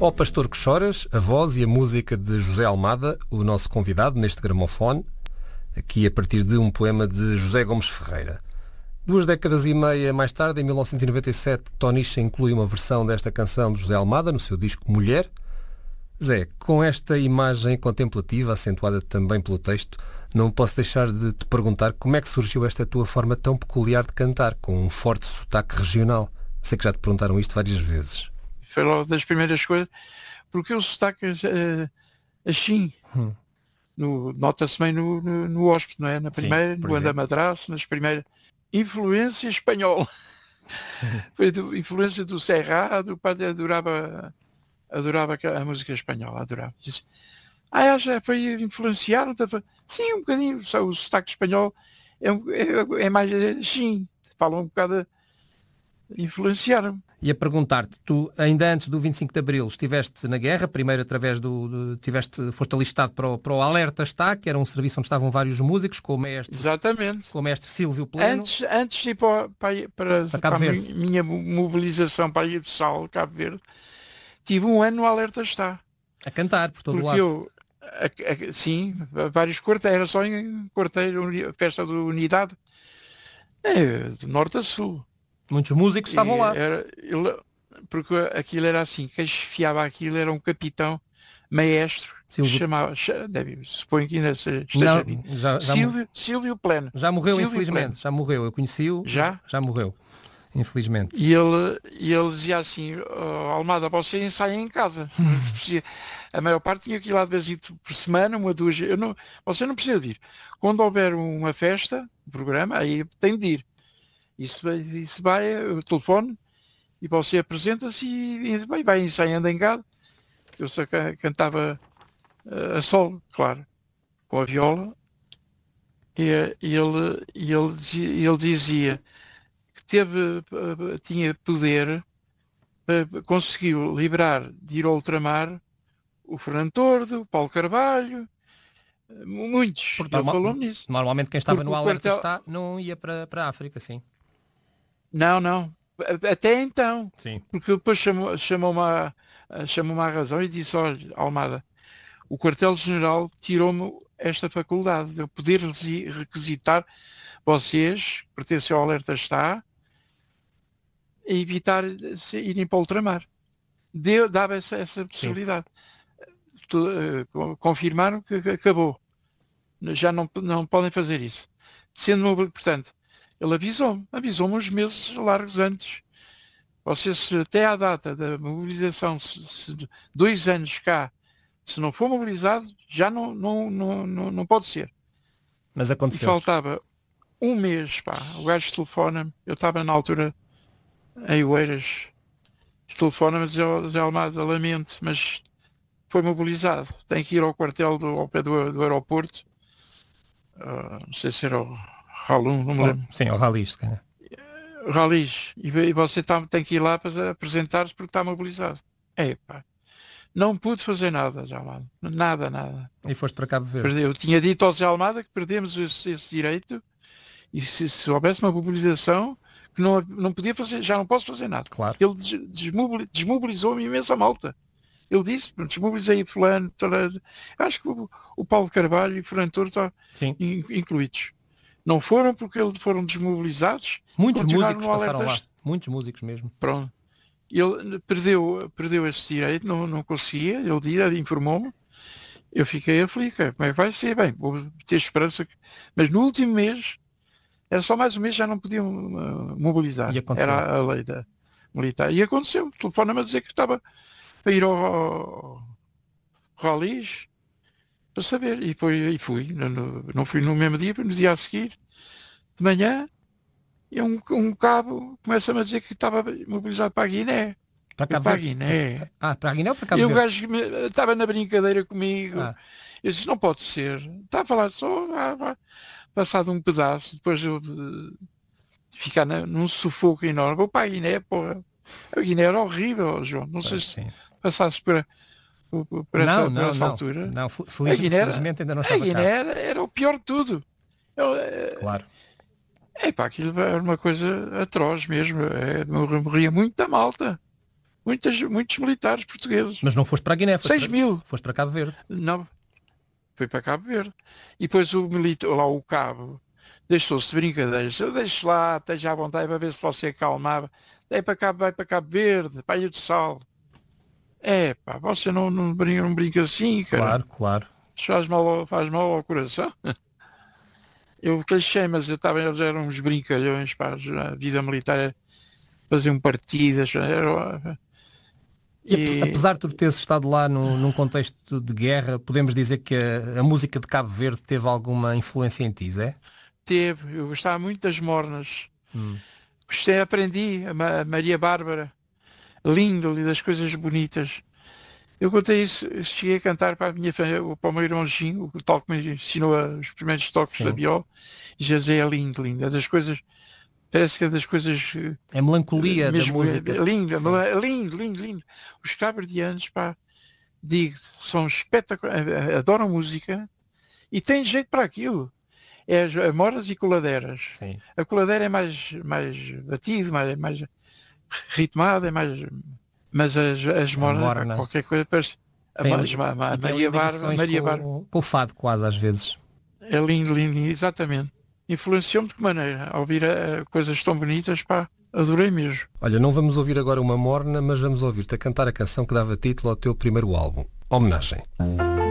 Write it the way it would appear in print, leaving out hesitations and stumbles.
Ó Pastor que Choras, a voz e a música de José Almada, o nosso convidado neste gramofone, aqui a partir de um poema de José Gomes Ferreira. 2 décadas e meia mais tarde, em 1997, Tonicha inclui uma versão desta canção de José Almada no seu disco Mulher. Zé, com esta imagem contemplativa, acentuada também pelo texto, não posso deixar de te perguntar como é que surgiu esta tua forma tão peculiar de cantar, com um forte sotaque regional. Sei que já te perguntaram isto várias vezes. Foi logo das primeiras coisas, porque o sotaque assim, nota-se bem no hóspede, não é? Na primeira, no Andamadraço, nas primeiras. Influência espanhola. Foi influência do Serra, do padre, adorava a música espanhola, adorava. Disse, já foi influenciar? Sim, um bocadinho, o sotaque espanhol é mais assim, falam um bocado, influenciaram-me. E a perguntar-te, tu ainda antes do 25 de Abril estiveste na guerra, primeiro através foste alistado para o Alerta Está, que era um serviço onde estavam vários músicos, com o mestre, exatamente, com o mestre Silvio Pleno. Antes de ir para a minha mobilização para ir de Sal, Cabo Verde, tive um ano no Alerta Está. A cantar por todo o lado. Sim, vários quarteiros, era só em quarteiro, festa da unidade, de norte a sul. Muitos músicos estavam lá. Porque aquilo era assim, quem chefiava aquilo era um capitão maestro, suponho que ainda esteja vivo. Silvio Pleno. Já morreu, infelizmente. Já morreu, eu conheci-o. Já morreu, infelizmente. E ele dizia assim, Almada, você ensaia em casa. A maior parte tinha que ir lá de vez em por semana, 1 ou 2. Você não precisa de ir. Quando houver uma festa, um programa, aí tem de ir. Isso vai, o telefone, e você apresenta-se e vai ensaiando em casa. Eu só cantava a solo, claro, com a viola, e ele dizia que tinha poder, conseguiu livrar de ir ao ultramar o Fernando Tordo, o Paulo Carvalho, muitos. Ele falou nisso. Normalmente quem estava no Alerta Está não ia para a África, sim. Não. Até então. Sim. Porque depois chamou-me à razão e disse, olha, Almada, o quartel-general tirou-me esta faculdade de eu poder requisitar vocês, que pertencem ao Alerta Está, e evitar irem para o ultramar. Dava essa possibilidade. Confirmaram que acabou. Já não podem fazer isso. Portanto, ele avisou-me uns meses largos antes. Vocês, até à data da mobilização, se 2 anos cá, se não for mobilizado, já não pode ser. Mas aconteceu. E faltava um mês, o gajo telefona-me, eu estava na altura em Oeiras, telefona-me a dizer, Zé Almada, lamento, mas foi mobilizado. Tem que ir ao quartel ao pé do aeroporto. Não sei se era o Ralum, não me lembro. Sim, o Ralis, se calhar. Ralis. E você tem que ir lá para apresentar-se porque está mobilizado. Não pude fazer nada, Zé Almada. Nada. E foste para Cabo Verde. Eu tinha dito ao Zé Almada que perdemos esse direito e se houvesse uma mobilização que não podia fazer, já não posso fazer nada. Claro. Ele desmobilizou-me imensa malta. Ele disse, desmobilizei fulano, acho que o Paulo Carvalho e o Fernando Torres estão incluídos. Não foram porque eles foram desmobilizados. Muitos músicos passaram lá. Muitos músicos mesmo. Pronto. Ele perdeu esse direito, não conseguia, ele informou-me. Eu fiquei aflito. Como é que vai ser? Bem, vou ter esperança. Mas no último mês, era só mais um mês, já não podiam mobilizar. Era a lei da militar. E aconteceu. Telefona-me a dizer que estava para ir ao Ralis para saber. E fui. Não fui no mesmo dia, no dia a seguir, de manhã, e um cabo começa-me a dizer que estava mobilizado para a Guiné. Para a Guiné? Para a Guiné ou para Cabo Verde? E o gajo estava na brincadeira comigo. Eu disse, não pode ser. Está a falar só, passado um pedaço, depois eu ficar num sufoco enorme. Vou para a Guiné, porra. A Guiné era horrível, João. Não sei se passasse por essa altura. Não, felizmente ainda não estava cá. A Guiné era o pior de tudo. Claro. Aquilo era uma coisa atroz mesmo. Morria muito da malta. muitos militares portugueses. Mas não foste para a Guiné, 6.000. Foste para Cabo Verde. Não, foi para Cabo Verde. E depois o militar, lá o cabo, deixou-se de brincadeiras. Eu deixo lá, esteja à vontade para ver se você acalmava. Vai para Cabo Verde, para a Ilha de Sal. Você não brinca assim, cara. Claro. Faz mal ao coração. Eu queixei, mas eles eram uns brincalhões, pá, a vida militar, faziam partidas. E apesar de tu teres estado lá num contexto de guerra, podemos dizer que a música de Cabo Verde teve alguma influência em ti, Zé? Teve, eu gostava muito das mornas. Aprendi a Maria Bárbara, lindo, das coisas bonitas. Eu contei isso, cheguei a cantar para a minha família, para o meu irmãozinho, o tal que me ensinou os primeiros toques da viola, e já dizia, é lindo, é das coisas, parece que é das coisas... É melancolia da música. Lindo. Os cabo-verdianos, pá, digo, são espetaculares, adoram música e têm jeito para aquilo. É as mornas e coladeiras. Sim. A coladeira é mais batido, mais ritmada, mas as mornas, qualquer coisa, parece... Maria Bárbara. Com o fado quase às vezes. É lindo, exatamente. Influenciou-me de que maneira? A ouvir coisas tão bonitas, pá, adorei mesmo. Olha, não vamos ouvir agora uma morna, mas vamos ouvir-te a cantar a canção que dava título ao teu primeiro álbum, Homenagem.